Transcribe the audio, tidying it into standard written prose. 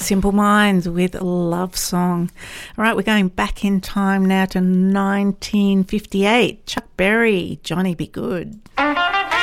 Simple Minds with Love Song. All right, we're going back in time now to 1958. Chuck Berry, Johnny Be Good.